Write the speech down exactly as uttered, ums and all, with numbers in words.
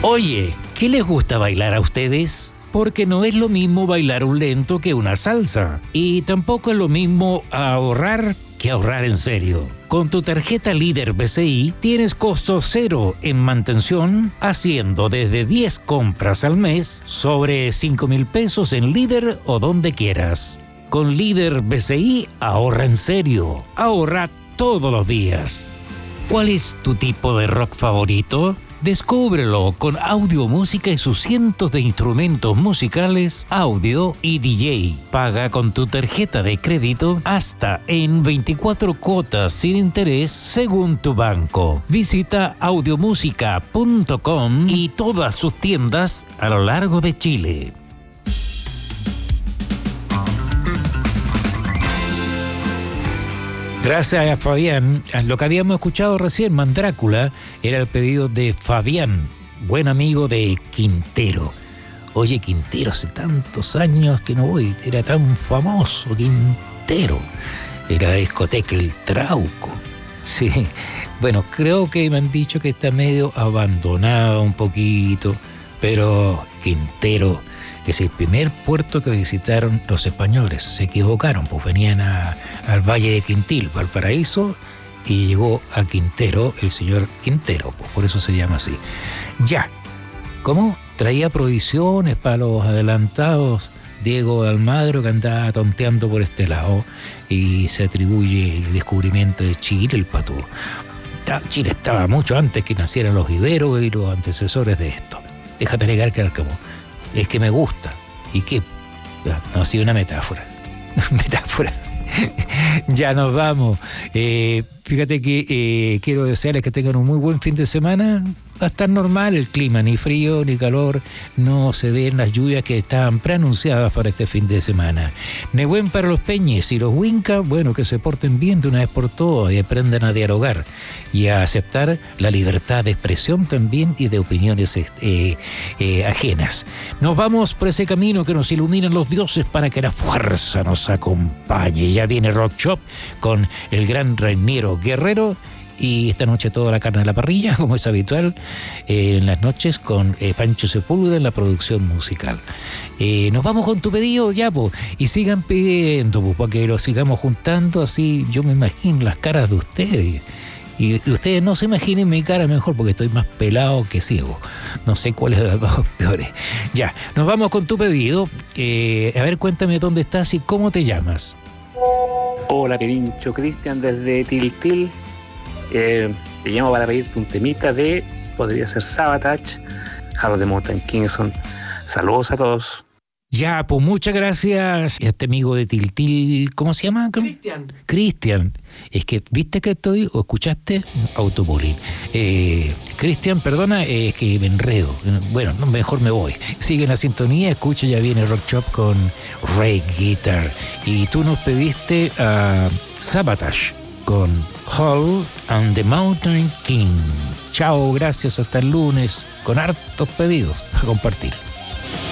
Oye, ¿qué les gusta bailar a ustedes? Porque no es lo mismo bailar un lento que una salsa. Y tampoco es lo mismo ahorrar que ahorrar en serio. Con tu tarjeta Líder B C I tienes costo cero en mantención, haciendo desde diez compras al mes sobre cinco mil pesos en Líder o donde quieras. Con Líder B C I ahorra en serio. Ahorra todos los días. ¿Cuál es tu tipo de rock favorito? Descúbrelo con Audio Música y sus cientos de instrumentos musicales, audio y D J. Paga con tu tarjeta de crédito hasta en veinticuatro cuotas sin interés según tu banco. Visita audiomusica punto com y todas sus tiendas a lo largo de Chile. Gracias a Fabián. Lo que habíamos escuchado recién, Mandrácula, era el pedido de Fabián, buen amigo de Quintero. Oye, Quintero, hace tantos años que no voy, era tan famoso Quintero. Era la discoteca El Trauco. Sí, bueno, creo que me han dicho que está medio abandonado un poquito, pero Quintero es el primer puerto que visitaron los españoles. Se equivocaron, pues venían a, al Valle de Quintil, Valparaíso, y llegó a Quintero el señor Quintero, pues por eso se llama así. Ya, ¿cómo? Traía provisiones para los adelantados Diego de Almagro, que andaba tonteando por este lado, y se atribuye el descubrimiento de Chile, el patú. Chile estaba mucho antes que nacieran los iberos y los antecesores de esto. Déjate alegar que al cabo. Es que me gusta. ¿Y qué? No, ha sido una metáfora. Metáfora. Ya nos vamos. Eh, fíjate que eh, quiero desearles que tengan un muy buen fin de semana. Va a estar normal el clima, ni frío ni calor. No se ven las lluvias que estaban preanunciadas para este fin de semana. Nehuen para los peñes y los huincas, bueno, que se porten bien de una vez por todas y aprendan a dialogar y a aceptar la libertad de expresión también y de opiniones eh, eh, ajenas. Nos vamos por ese camino que nos iluminan los dioses para que la fuerza nos acompañe. Ya viene Rock Shop con el gran Reiniero Guerrero. Y esta noche toda la carne a la parrilla, como es habitual, eh, en las noches con eh, Pancho Sepúlveda en la producción musical. Eh, nos vamos con tu pedido ya, po, y sigan pidiendo, po, para que lo sigamos juntando, así yo me imagino las caras de ustedes. Y, y ustedes no se imaginen mi cara mejor, porque estoy más pelado que ciego. No sé cuál es de las dos peores. Ya, nos vamos con tu pedido. Eh, a ver, cuéntame dónde estás y cómo te llamas. Hola, Pirincho, Cristian desde Tiltil. Eh, te llamo para pedirte un temita de, podría ser Sabotage, Heart of the Mountain Kingston. Saludos a todos. Ya, pues muchas gracias a este amigo de Tiltil. ¿Cómo se llama? Cristian. Cristian. Es que, ¿viste que estoy? ¿O escuchaste? Autobullying. Eh, Cristian, perdona, es eh, que me enredo. Bueno, no, mejor me voy. Sigue en la sintonía, escucha, ya viene Rock Shop con Ray Guitar. Y tú nos pediste a Sabotage con Hall and the Mountain King. Chao, gracias, hasta el lunes, con hartos pedidos a compartir.